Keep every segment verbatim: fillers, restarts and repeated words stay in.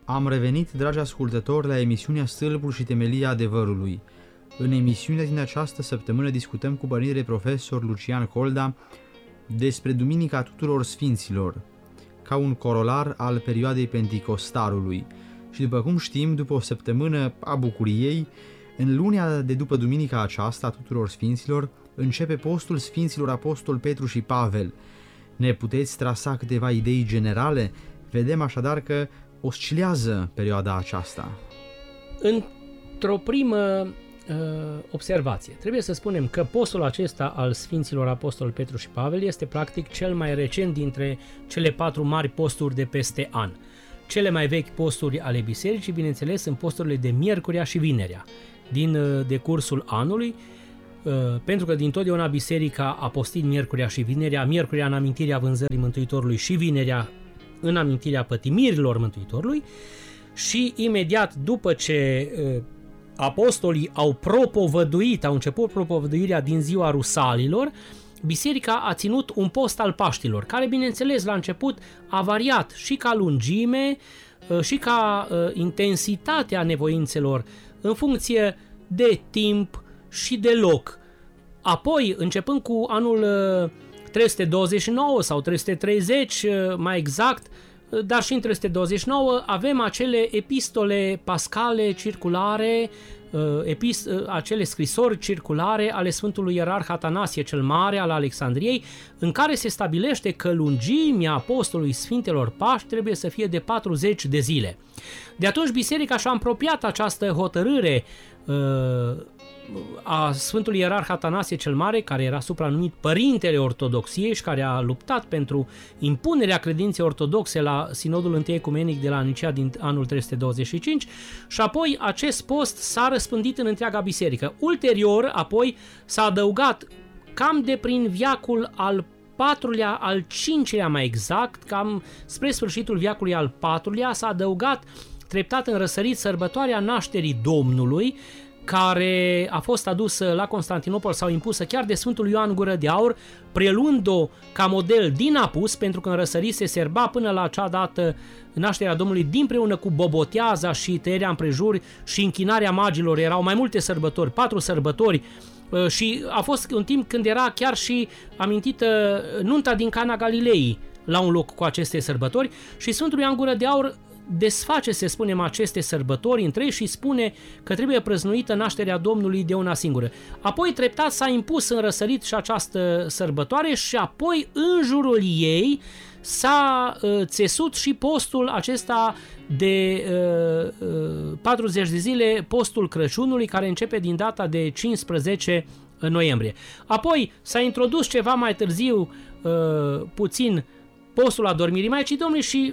Am revenit, dragi ascultători, la emisiunea Stâlpul și temelia adevărului. În emisiunea din această săptămână discutăm cu părintele profesor Lucian Colda despre Duminica Tuturor Sfinților, ca un corolar al perioadei Penticostalului. Și după cum știm, după o săptămână a bucuriei, în lunea de după duminica aceasta a Tuturor Sfinților, începe postul Sfinților Apostol Petru și Pavel. Ne puteți trasa câteva idei generale? Vedem așadar că oscilează perioada aceasta. Într-o primă uh, observație, trebuie să spunem că postul acesta al Sfinților Apostol Petru și Pavel este practic cel mai recent dintre cele patru mari posturi de peste an. Cele mai vechi posturi ale bisericii, bineînțeles, sunt posturile de miercurea și vinerea din uh, decursul anului, uh, pentru că dintotdeauna biserica a postit miercurea și vinerea, miercurea în amintirea vânzării Mântuitorului și vinerea în amintirea pătimirilor Mântuitorului, și imediat după ce uh, apostolii au propovăduit, au început propovăduirea din ziua Rusalilor, biserica a ținut un post al Paștilor, care bineînțeles la început a variat și ca lungime uh, și ca uh, intensitatea nevoințelor în funcție de timp și de loc. Apoi, începând cu anul uh, trei sute douăzeci și nouă sau trei sute treizeci, mai exact, dar și în trei sute douăzeci și nouă avem acele epistole pascale circulare, epist- acele scrisori circulare ale Sfântului Ierarh Atanasie cel Mare al Alexandriei, în care se stabilește că lungimea apostolului Sfintelor Paști trebuie să fie de patruzeci de zile. De atunci biserica și-a apropiat această hotărâre a Sfântului Ierarh Atanasie cel Mare, care era supranumit Părintele Ortodoxiei și care a luptat pentru impunerea credinței ortodoxe la Sinodul Întâi Ecumenic de la Nicea din anul trei sute douăzeci și cinci, și apoi acest post s-a răspândit în întreaga biserică. Ulterior, apoi s-a adăugat cam de prin veacul al patrulea, al cincilea mai exact, cam spre sfârșitul veacului al patrulea, s-a adăugat treptat în răsărit sărbătoarea nașterii Domnului, care a fost adusă la Constantinopol sau impusă chiar de Sfântul Ioan Gură de Aur, preluând-o ca model din apus, pentru că în răsărit se serba până la acea dată nașterea Domnului dinpreună cu boboteaza și tăierea împrejur și închinarea magilor. Erau mai multe sărbători, patru sărbători, și a fost un timp când era chiar și amintită nunta din Cana Galilei la un loc cu aceste sărbători, și Sfântul Ioan Gură de Aur desface, să spunem, aceste sărbători între ei și spune că trebuie prăznuită nașterea Domnului de una singură. Apoi treptat s-a impus în răsărit și această sărbătoare și apoi în jurul ei s-a uh, țesut și postul acesta de uh, uh, patruzeci de zile, postul Crăciunului, care începe din data de cincisprezece noiembrie. Apoi s-a introdus ceva mai târziu uh, puțin postul Adormirii Maicii Domnului și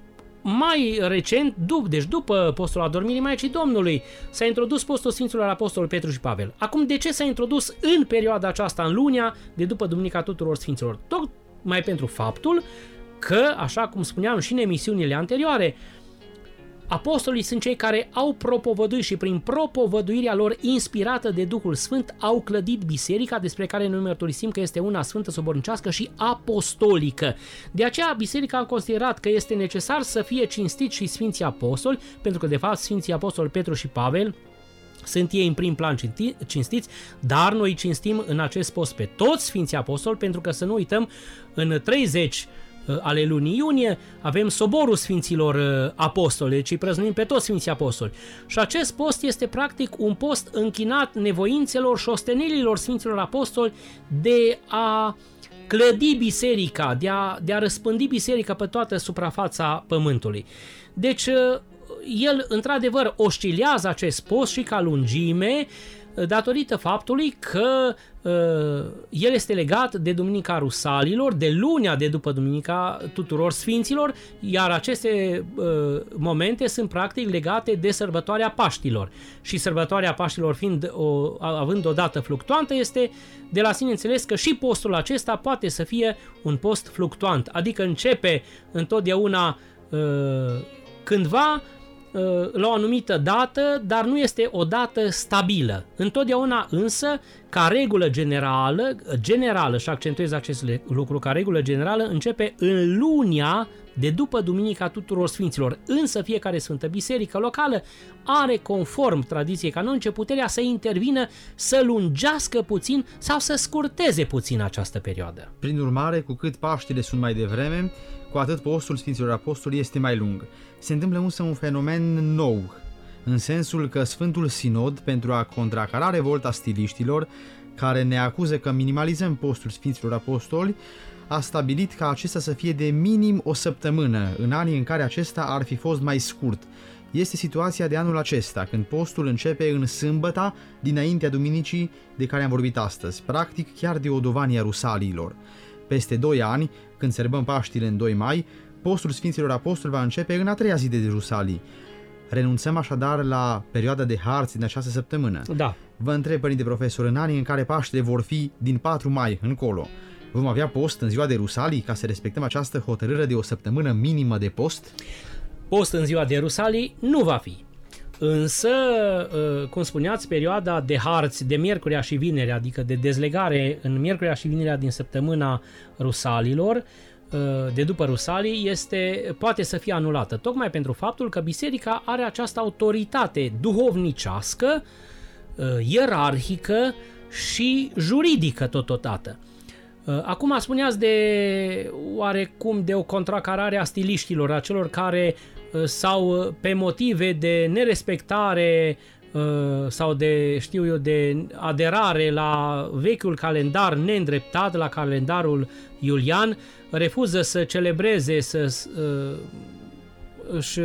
mai recent, dup, deci după postul Adormirii Maicii Domnului, s-a introdus postul Sfinților Apostol Petru și Pavel. Acum, de ce s-a introdus în perioada aceasta, în lunea de după Duminica Tuturor Sfinților? Tocmai pentru faptul că, așa cum spuneam și în emisiunile anterioare, apostolii sunt cei care au propovăduit și prin propovăduirea lor inspirată de Duhul Sfânt au clădit biserica, despre care noi mărturisim că este una sfântă, sobornicească și apostolică. De aceea biserica a considerat că este necesar să fie cinstiți și Sfinții Apostoli, pentru că de fapt Sfinții Apostoli Petru și Pavel sunt ei în prim plan cinstiți, dar noi cinstim în acest post pe toți Sfinții Apostoli, pentru că să nu uităm, în treizeci ale lunii iunie avem soborul Sfinților Apostoli, deci îi prăznuim pe toți Sfinții Apostoli. Și acest post este practic un post închinat nevoințelor și ostenelilor Sfinților Apostoli de a clădi biserica, de a, de a răspândi biserica pe toată suprafața pământului. Deci el într-adevăr oscilează acest post și ca lungime, datorită faptului că uh, el este legat de Duminica Rusalilor, de lunea de după Duminica Tuturor Sfinților, iar aceste uh, momente sunt practic legate de sărbătoarea Paștilor. Și sărbătoarea Paștilor fiind o, având o dată fluctuantă, este de la sine înțeles că și postul acesta poate să fie un post fluctuant, adică începe întotdeauna uh, cândva la o anumită dată, dar nu este o dată stabilă. Întotdeauna însă, ca regulă generală, generală, și accentuez acest lucru, ca regulă generală, începe în lunia de după Duminica Tuturor Sfinților. Însă fiecare Sfântă Biserică locală are, conform tradiției canonice, puterea să intervină, să lungească puțin sau să scurteze puțin această perioadă. Prin urmare, cu cât Paștile sunt mai devreme, cu atât postul Sfinților Apostoli este mai lung. Se întâmplă însă un fenomen nou, în sensul că Sfântul Sinod, pentru a contracara revolta stiliștilor, care ne acuză că minimalizăm postul Sfinților Apostoli, a stabilit ca acesta să fie de minim o săptămână, în anii în care acesta ar fi fost mai scurt. Este situația de anul acesta, când postul începe în sâmbăta dinaintea duminicii de care am vorbit astăzi, practic chiar de Odovania Rusaliilor. Peste doi ani, când sărbăm Paștile în doi mai, postul Sfinților Apostoli va începe în a treia zi de Rusalii. Renunțăm așadar la perioada de harți din această săptămână. Da. Vă întreb, părinte profesor, în anii în care Paștile vor fi din patru mai încolo, vom avea post în ziua de Rusalii ca să respectăm această hotărâre de o săptămână minimă de post? Post în ziua de Rusalii nu va fi. Însă, cum spuneați, perioada de harți de miercurea și vinerea, adică de dezlegare în miercurea și vinerea din săptămâna Rusalilor, de după Rusalii, este, poate să fie anulată, tocmai pentru faptul că biserica are această autoritate duhovnicească, ierarhică și juridică totodată. Acum spuneați de oarecum de o contracarare a stiliștilor, a celor care sau pe motive de nerespectare sau de, știu eu, de aderare la vechiul calendar neîndreptat, la calendarul iulian, refuză să celebreze, să își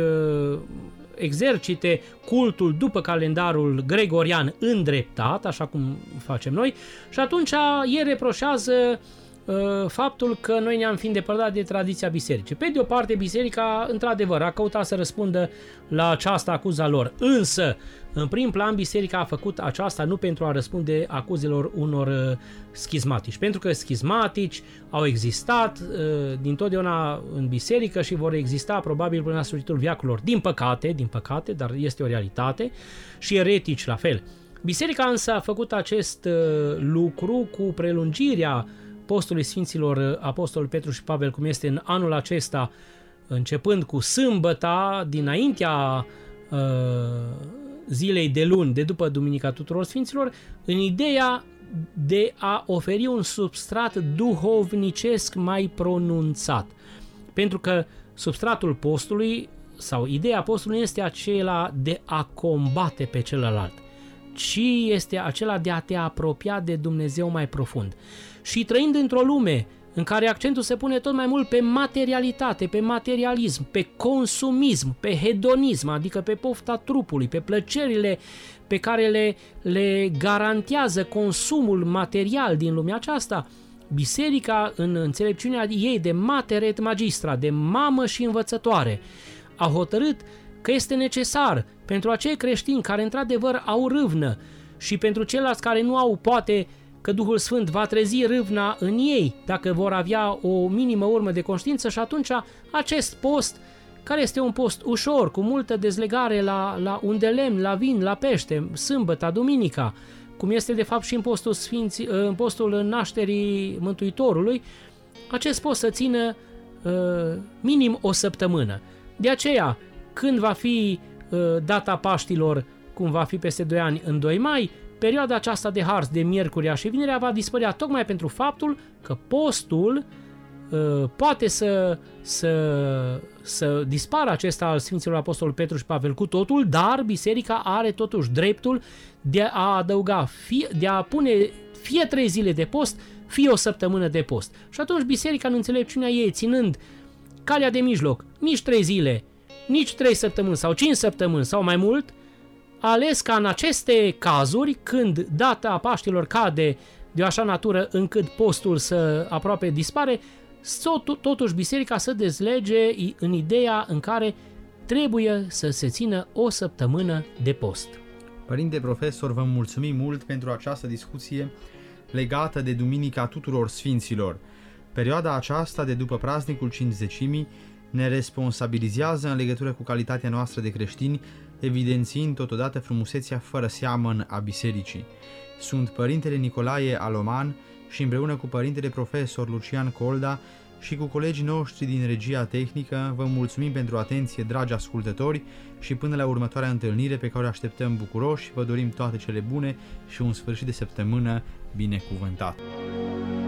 exercite cultul după calendarul gregorian îndreptat, așa cum facem noi, și atunci ei reproșează uh, faptul că noi ne-am fi îndepărtat de tradiția bisericii. Pe de o parte, biserica, într-adevăr, a căutat să răspundă la această acuză a lor, însă, în prim plan, biserica a făcut aceasta nu pentru a răspunde acuzelor unor uh, schizmatici, pentru că schizmatici au existat uh, dintotdeauna în biserică și vor exista probabil până la sfârșitul veacurilor. Din păcate, din păcate, dar este o realitate, și eretici la fel. Biserica însă a făcut acest uh, lucru cu prelungirea postului Sfinților Apostol Petru și Pavel, cum este în anul acesta, începând cu sâmbăta dinaintea uh, zilei de luni, de după Duminica Tuturor Sfinților, în ideea de a oferi un substrat duhovnicesc mai pronunțat. Pentru că substratul postului sau ideea postului este acela de a combate pe celălalt, ci este acela de a te apropia de Dumnezeu mai profund. Și trăind într-o lume în care accentul se pune tot mai mult pe materialitate, pe materialism, pe consumism, pe hedonism, adică pe pofta trupului, pe plăcerile pe care le, le garantează consumul material din lumea aceasta, biserica, în înțelepciunea ei de mater et magistra, de mamă și învățătoare, a hotărât că este necesar pentru acei creștini care într-adevăr au râvnă și pentru ceilalți care nu au, poate că Duhul Sfânt va trezi râvna în ei dacă vor avea o minimă urmă de conștiință, și atunci acest post, care este un post ușor, cu multă dezlegare la, la un de lemn, la vin, la pește, sâmbăta, duminica, cum este de fapt și în postul, Sfinții, în postul nașterii Mântuitorului, acest post să țină uh, minim o săptămână. De aceea, când va fi uh, data Paștilor, cum va fi peste doi ani, în doi mai, perioada aceasta de harți de miercurea și vinerea va dispărea tocmai pentru faptul că postul uh, poate să, să, să dispară acesta al Sfinților Apostol Petru și Pavel cu totul, dar biserica are totuși dreptul de a adăuga, fie, de a pune fie trei zile de post, fie o săptămână de post. Și atunci biserica, în înțelepciunea ei, ținând calea de mijloc, nici trei zile, nici trei săptămâni sau cinci săptămâni sau mai mult, a ales ca în aceste cazuri, când data Paștilor cade de o așa natură încât postul să aproape dispare, totuși biserica să dezlege în ideea în care trebuie să se țină o săptămână de post. Părinte profesor, vă mulțumim mult pentru această discuție legată de Duminica Tuturor Sfinților. Perioada aceasta de după praznicul Cincizecimii ne responsabilizează în legătură cu calitatea noastră de creștini evidențiind totodată frumusețea fără seamăn a bisericii. Sunt Părintele Nicolae Aloman și împreună cu Părintele Profesor Lucian Colda și cu colegii noștri din regia tehnică vă mulțumim pentru atenție, dragi ascultători, și până la următoarea întâlnire pe care o așteptăm bucuroși, vă dorim toate cele bune și un sfârșit de săptămână binecuvântat.